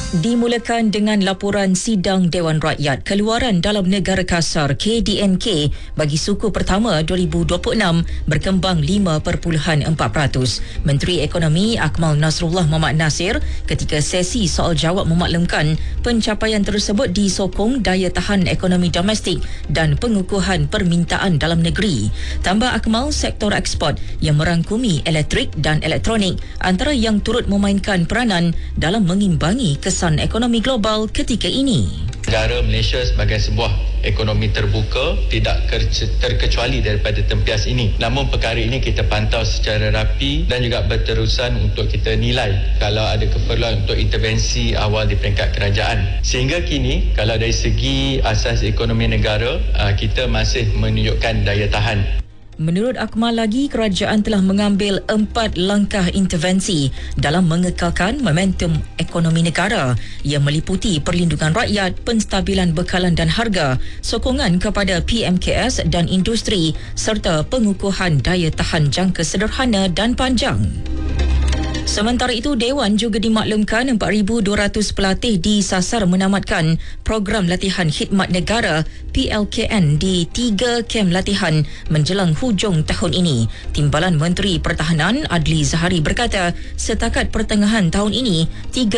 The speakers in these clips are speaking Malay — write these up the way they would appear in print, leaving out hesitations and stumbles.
Dimulakan dengan laporan sidang Dewan Rakyat Keluaran Dalam Negara Kasar KDNK bagi suku pertama 2026 berkembang 5.4%. Menteri Ekonomi Akmal Nasrullah Mohamad Nasir ketika sesi soal jawab memaklumkan pencapaian tersebut disokong daya tahan ekonomi domestik dan pengukuhan permintaan dalam negeri. Tambah Akmal, sektor ekspor yang merangkumi elektrik dan elektronik antara yang turut memainkan peranan dalam mengimbangi kesan ekonomi global ketika ini. Negara Malaysia sebagai sebuah ekonomi terbuka tidak terkecuali daripada tempias ini. Namun perkara ini kita pantau secara rapi dan juga berterusan untuk kita nilai kalau ada keperluan untuk intervensi awal di peringkat kerajaan. Sehingga kini kalau dari segi asas ekonomi negara, kita masih menunjukkan daya tahan. Menurut Akmal lagi, kerajaan telah mengambil 4 langkah intervensi dalam mengekalkan momentum ekonomi negara yang meliputi perlindungan rakyat, penstabilan bekalan dan harga, sokongan kepada PMKS dan industri serta pengukuhan daya tahan jangka sederhana dan panjang. Sementara itu, Dewan juga dimaklumkan 4,200 pelatih disasar menamatkan program latihan khidmat negara PLKN di 3 kem latihan menjelang hujung tahun ini. Timbalan Menteri Pertahanan Adli Zahari berkata, setakat pertengahan tahun ini,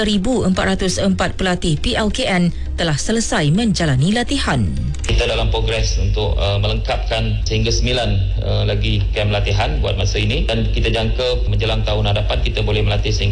3,404 pelatih PLKN telah selesai menjalani latihan. Kita dalam progres untuk melengkapkan sehingga 9 lagi kem latihan buat masa ini, dan kita jangka menjelang tahun hadapan kita boleh melatih sehingga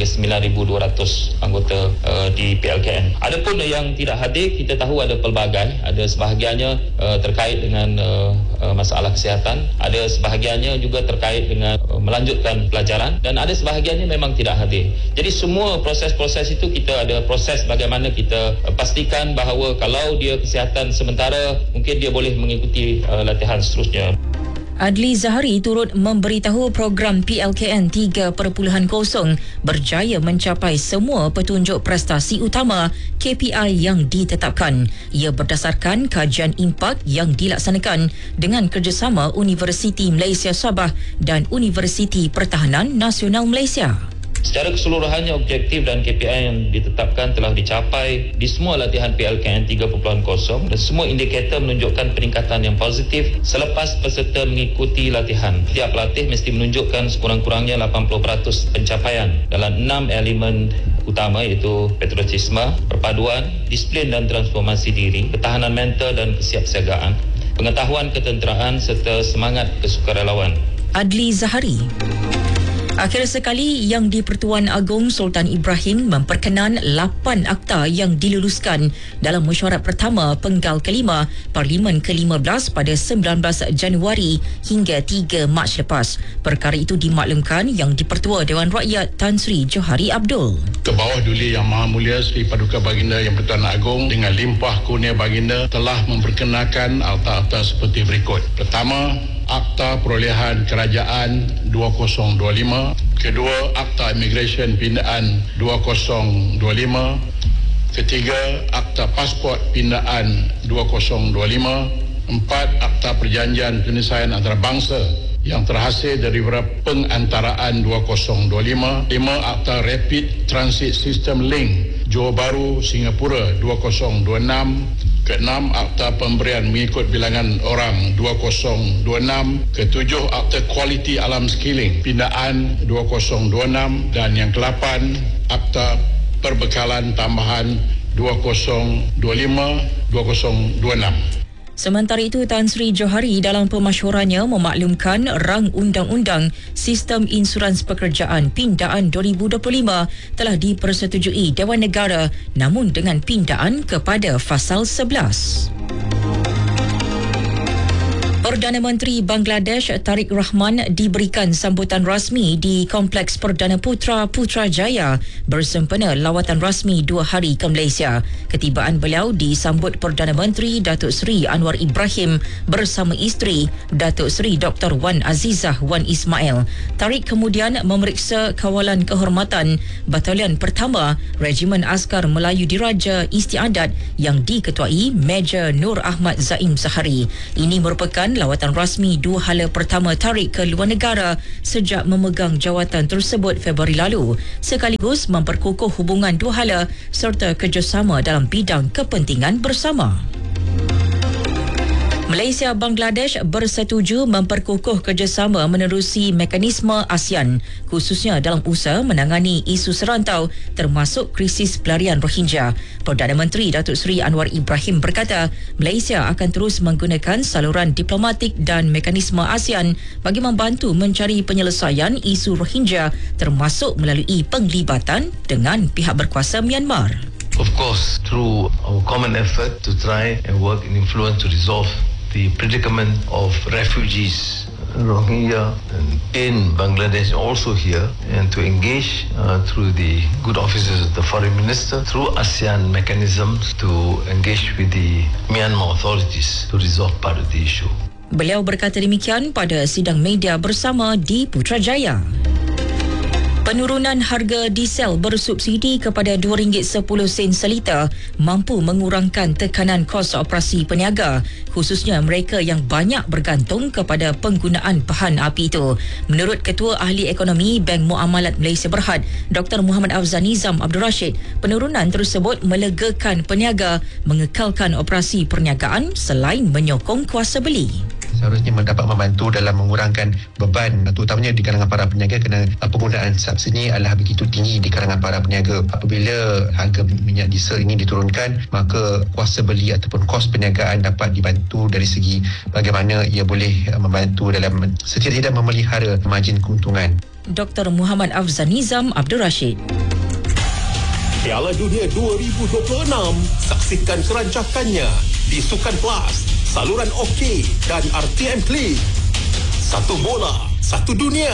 9,200 anggota di PLKN. Adapun yang tidak hadir, kita tahu ada pelbagai, ada sebahagiannya terkait dengan masalah kesihatan, ada sebahagiannya juga terkait dengan melanjutkan pelajaran, dan ada sebahagiannya memang tidak hadir. Jadi semua proses-proses itu kita ada proses bagaimana kita pastikan bahawa kalau dia kesihatan sementara, mungkin dia boleh mengikuti latihan seterusnya. Adli Zahari turut memberitahu program PLKN 3.0 berjaya mencapai semua petunjuk prestasi utama KPI yang ditetapkan. Ia berdasarkan kajian impak yang dilaksanakan dengan kerjasama Universiti Malaysia Sabah dan Universiti Pertahanan Nasional Malaysia. Secara keseluruhannya, objektif dan KPI yang ditetapkan telah dicapai di semua latihan PLKN 3.0 dan semua indikator menunjukkan peningkatan yang positif selepas peserta mengikuti latihan. Setiap pelatih mesti menunjukkan sekurang-kurangnya 80% pencapaian dalam 6 elemen utama, iaitu patriotisme, perpaduan, disiplin dan transformasi diri, ketahanan mental dan kesiapsiagaan, pengetahuan ketenteraan serta semangat kesukarelawan. Adli Zahari. Akhir sekali, Yang di-Pertuan Agong Sultan Ibrahim memperkenan 8 akta yang diluluskan dalam mesyuarat pertama penggal kelima Parlimen ke-15 pada 19 Januari hingga 3 Mac lepas. Perkara itu dimaklumkan Yang di-Pertua Dewan Rakyat Tan Sri Johari Abdul. Ke bawah Duli Yang Maha Mulia Sri Paduka Baginda Yang Pertuan Agong dengan limpah kurnia baginda telah memperkenalkan akta-akta seperti berikut. Pertama, Akta Perolehan Kerajaan 2025. Kedua, Akta Immigration Pindaan 2025. Ketiga, Akta Pasport Pindaan 2025. Empat, Akta Perjanjian Penyelesaian Antarabangsa yang terhasil dari pengantaraan 2025. 5, Akta Rapid Transit System Link Johor Bahru Singapura 2026. Keenam, Akta Pemberian mengikut bilangan orang 2026. Ketujuh, Akta Kualiti Alam Skilling Pindaan 2026. Dan yang ke-8, Akta Perbekalan Tambahan 2025-2026. Sementara itu, Tan Sri Johari dalam pemasyurannya memaklumkan rang Undang-Undang Sistem Insurans Pekerjaan Pindaan 2025 telah dipersetujui Dewan Negara, namun dengan pindaan kepada Fasal 11. Perdana Menteri Bangladesh Tariq Rahman diberikan sambutan rasmi di Kompleks Perdana Putra Putrajaya bersempena lawatan rasmi 2 hari ke Malaysia. Ketibaan beliau disambut Perdana Menteri Datuk Seri Anwar Ibrahim bersama isteri Datuk Seri Dr. Wan Azizah Wan Ismail. Tariq kemudian memeriksa kawalan kehormatan Batalion Pertama Regimen Askar Melayu Diraja Istiadat yang diketuai Major Nur Ahmad Zaim Zahari. Ini merupakan lawatan rasmi dua hala pertama Tariq ke luar negara sejak memegang jawatan tersebut Februari lalu, sekaligus memperkukuh hubungan dua hala serta kerjasama dalam bidang kepentingan bersama. Malaysia Bangladesh bersetuju memperkukuh kerjasama menerusi mekanisme ASEAN, khususnya dalam usaha menangani isu serantau termasuk krisis pelarian Rohingya. Perdana Menteri Datuk Seri Anwar Ibrahim berkata, Malaysia akan terus menggunakan saluran diplomatik dan mekanisme ASEAN bagi membantu mencari penyelesaian isu Rohingya termasuk melalui penglibatan dengan pihak berkuasa Myanmar. Of course, through our common effort to try and work and influence to resolve the predicament of refugees, Rohingya in Bangladesh, also here, and to engage through the good offices of the foreign minister, through ASEAN mechanisms to engage with the Myanmar authorities to resolve part of the issue. Beliau berkata demikian pada sidang media bersama di Putrajaya. Penurunan harga diesel bersubsidi kepada RM2.10 seliter mampu mengurangkan tekanan kos operasi peniaga, khususnya mereka yang banyak bergantung kepada penggunaan bahan api itu. Menurut Ketua Ahli Ekonomi Bank Muamalat Malaysia Berhad, Dr. Muhammad Afzal Nizam Abdul Rashid, penurunan tersebut melegakan peniaga mengekalkan operasi perniagaan selain menyokong kuasa beli. Seharusnya dapat membantu dalam mengurangkan beban, terutamanya di kalangan para peniaga, kerana penggunaan subsidi adalah begitu tinggi di kalangan para peniaga. Apabila harga minyak diesel ini diturunkan, maka kuasa beli ataupun kos perniagaan dapat dibantu dari segi bagaimana ia boleh membantu dalam setidak-tidak memelihara margin keuntungan. Dr. Muhammad Afzal Nizam Abdul Rashid. Piala Dunia 2026, saksikan kerancakannya di Sukan Plus, saluran OK dan RTM Klik. Satu bola, satu dunia.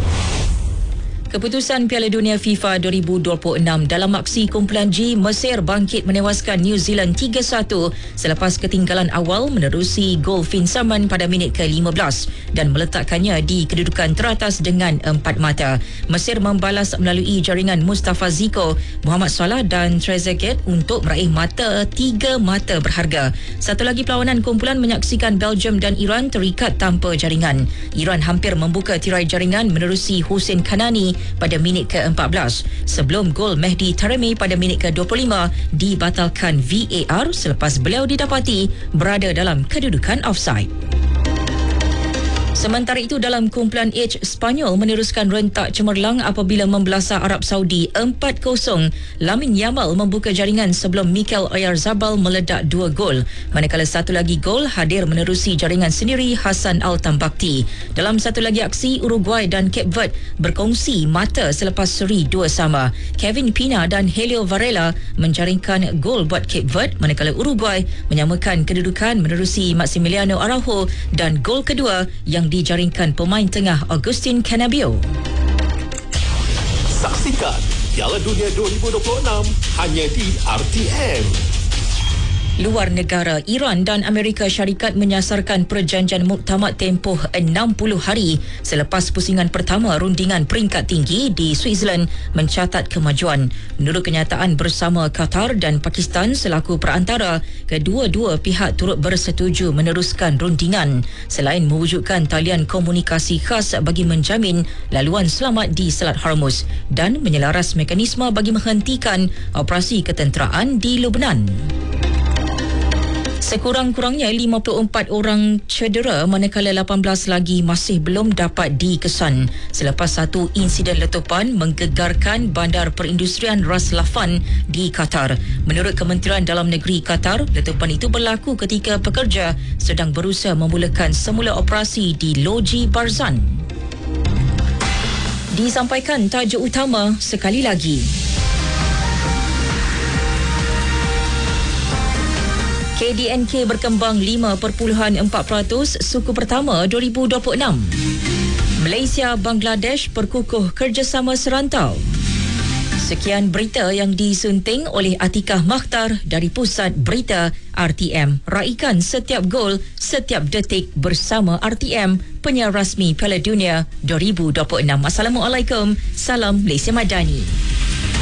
Keputusan Piala Dunia FIFA 2026 dalam aksi kumpulan G, Mesir bangkit menewaskan New Zealand 3-1 selepas ketinggalan awal menerusi gol Finn Salman pada minit ke-15 dan meletakkannya di kedudukan teratas dengan 4 mata. Mesir membalas melalui jaringan Mustafa Ziko, Muhammad Salah dan Trezeguet untuk meraih 3 mata berharga. Satu lagi perlawanan kumpulan menyaksikan Belgium dan Iran terikat tanpa jaringan. Iran hampir membuka tirai jaringan menerusi Hussein Kanani pada minit ke-14 sebelum gol Mehdi Taremi pada minit ke-25 dibatalkan VAR selepas beliau didapati berada dalam kedudukan offside. Sementara itu, dalam kumpulan H, Spanyol meneruskan rentak cemerlang apabila membelasah Arab Saudi 4-0. Lamine Yamal membuka jaringan sebelum Mikel Oyarzabal meledak 2 gol. Manakala satu lagi gol hadir menerusi jaringan sendiri Hassan Al-Tambakti. Dalam satu lagi aksi, Uruguay dan Cape Verde berkongsi mata selepas seri 2-2. Kevin Pina dan Helio Varela menjaringkan gol buat Cape Verde, manakala Uruguay menyamakan kedudukan menerusi Maximiliano Araujo dan gol kedua yang dijaringkan pemain tengah Agustin Canabio. Saksikan Piala Dunia 2026 hanya di RTM. Luar negara, Iran dan Amerika Syarikat menyasarkan perjanjian muktamad tempoh 60 hari selepas pusingan pertama rundingan peringkat tinggi di Switzerland mencatat kemajuan. Menurut kenyataan bersama Qatar dan Pakistan selaku perantara, kedua-dua pihak turut bersetuju meneruskan rundingan selain mewujudkan talian komunikasi khas bagi menjamin laluan selamat di Selat Hormuz dan menyelaras mekanisme bagi menghentikan operasi ketenteraan di Lebanon. Sekurang-kurangnya 54 orang cedera manakala 18 lagi masih belum dapat dikesan selepas satu insiden letupan menggegarkan bandar perindustrian Ras Laffan di Qatar. Menurut Kementerian Dalam Negeri Qatar, letupan itu berlaku ketika pekerja sedang berusaha memulakan semula operasi di Loji Barzan. Disampaikan tajuk utama sekali lagi. KDNK berkembang 5.4% suku pertama 2026. Malaysia Bangladesh perkukuh kerjasama serantau. Sekian berita yang disunting oleh Atikah Makhtar dari Pusat Berita RTM. Raikan setiap gol, setiap detik bersama RTM, penyiar rasmi Piala Dunia 2026. Assalamualaikum. Salam Malaysia Madani.